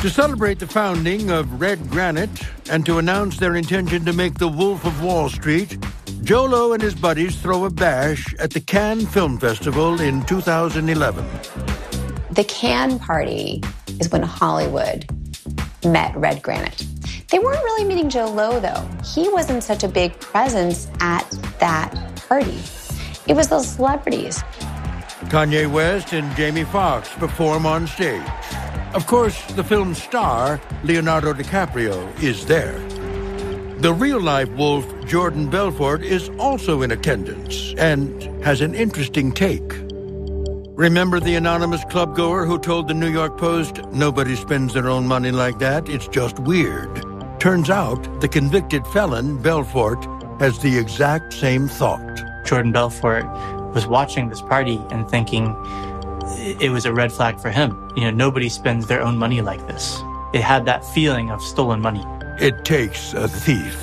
To celebrate the founding of Red Granite and to announce their intention to make The Wolf of Wall Street, Jolo and his buddies throw a bash at the Cannes Film Festival in 2011. The Cannes party is when Hollywood met Red Granite. They weren't really meeting Jolo, though. He wasn't such a big presence at that party. It was those celebrities. Kanye West and Jamie Foxx perform on stage. Of course, the film's star, Leonardo DiCaprio, is there. The real-life wolf, Jordan Belfort, is also in attendance and has an interesting take. Remember the anonymous clubgoer who told the New York Post, "Nobody spends their own money like that, it's just weird." Turns out the convicted felon, Belfort, has the exact same thought. Jordan Belfort was watching this party and thinking it was a red flag for him. Nobody spends their own money like this. It had that feeling of stolen money. It takes a thief.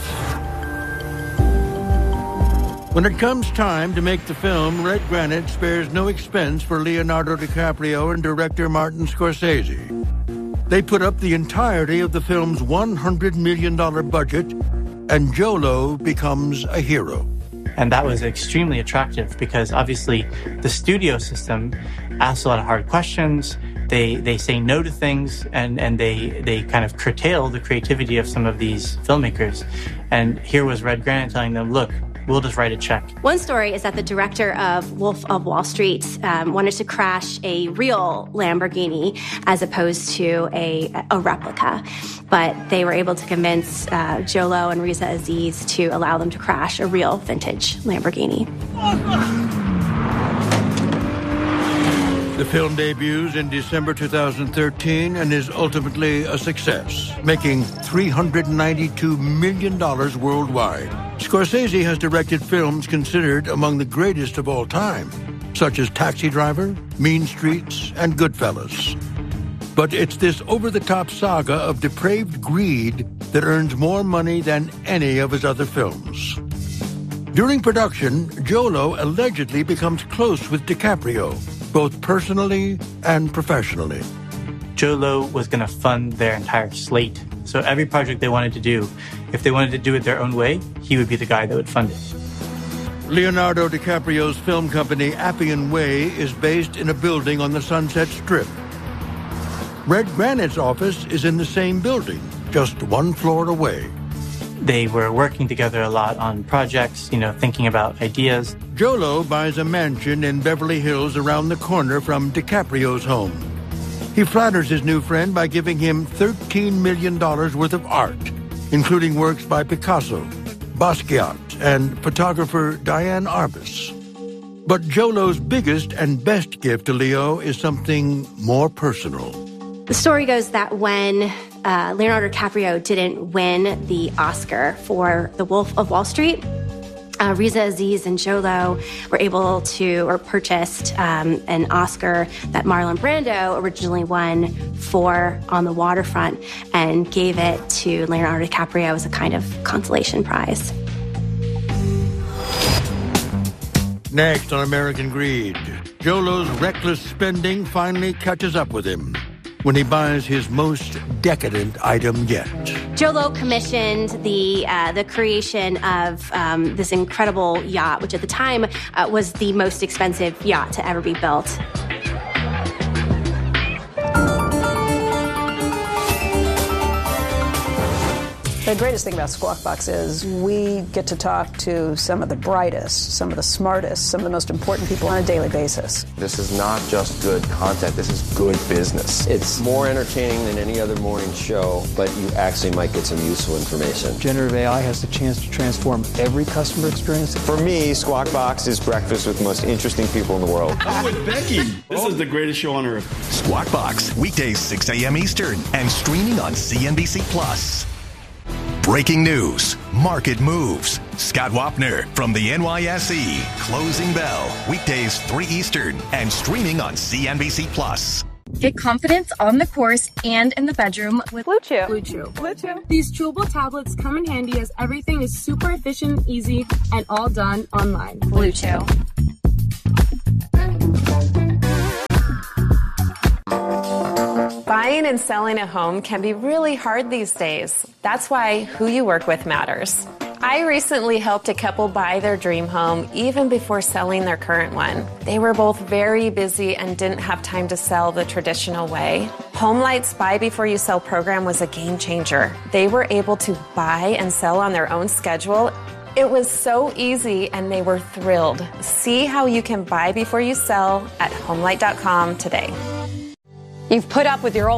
When it comes time to make the film, Red Granite spares no expense for Leonardo DiCaprio and director Martin Scorsese. They put up the entirety of the film's $100 million budget, and Jolo becomes a hero. And that was extremely attractive because obviously the studio system asks a lot of hard questions. They say no to things, and they kind of curtail the creativity of some of these filmmakers. And here was Red Granite telling them, look, we'll just write a check. One story is that the director of Wolf of Wall Street wanted to crash a real Lamborghini as opposed to a replica. But they were able to convince Jolo and Riza Aziz to allow them to crash a real vintage Lamborghini. The film debuts in December 2013 and is ultimately a success, making $392 million worldwide. Scorsese has directed films considered among the greatest of all time, such as Taxi Driver, Mean Streets, and Goodfellas. But it's this over-the-top saga of depraved greed that earns more money than any of his other films. During production, Jolo allegedly becomes close with DiCaprio, both personally and professionally. Jolo was going to fund their entire slate. So every project they wanted to do, if they wanted to do it their own way, he would be the guy that would fund it. Leonardo DiCaprio's film company Appian Way is based in a building on the Sunset Strip. Red Granite's office is in the same building, just one floor away. They were working together a lot on projects, thinking about ideas. Jolo buys a mansion in Beverly Hills around the corner from DiCaprio's home. He flatters his new friend by giving him $13 million worth of art, including works by Picasso, Basquiat, and photographer Diane Arbus. But Jolo's biggest and best gift to Leo is something more personal. The story goes that when Leonardo DiCaprio didn't win the Oscar for The Wolf of Wall Street, Riza Aziz and Jolo were able to, or purchased an Oscar that Marlon Brando originally won for On the Waterfront and gave it to Leonardo DiCaprio as a kind of consolation prize. Next on American Greed, Jolo's reckless spending finally catches up with him when he buys his most decadent item yet. Jolo commissioned the creation of this incredible yacht, which at the time was the most expensive yacht to ever be built. The greatest thing about Squawk Box is we get to talk to some of the brightest, some of the smartest, some of the most important people on a daily basis. This is not just good content, this is good business. It's more entertaining than any other morning show, but you actually might get some useful information. Generative AI has the chance to transform every customer experience. For me, Squawk Box is breakfast with the most interesting people in the world. I'm with Becky. This is the greatest show on earth. Squawk Box, weekdays 6 a.m. Eastern and streaming on CNBC+. Breaking news, market moves. Scott Wapner from the NYSE. Closing bell, weekdays 3 Eastern and streaming on CNBC+. Get confidence on the course and in the bedroom with Blue Chew. Blue Chew. Blue Chew. These chewable tablets come in handy as everything is super efficient, easy, and all done online. Blue Chew. Buying and selling a home can be really hard these days. That's why who you work with matters. I recently helped a couple buy their dream home even before selling their current one. They were both very busy and didn't have time to sell the traditional way. HomeLight's Buy Before You Sell program was a game changer. They were able to buy and sell on their own schedule. It was so easy and they were thrilled. See how you can buy before you sell at HomeLight.com today. You've put up with your old